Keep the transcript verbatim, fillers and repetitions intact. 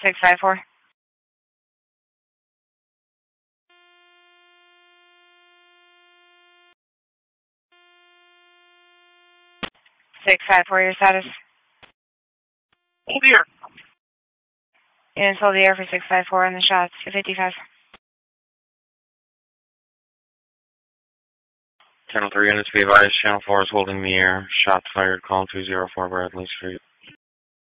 six five four. six five four, your status? Hold the air. Units hold the air for six five four on the shots, two fifty-five. Channel three units, be advised, Channel four is holding the air. Shots fired, call two zero four Bradley Street.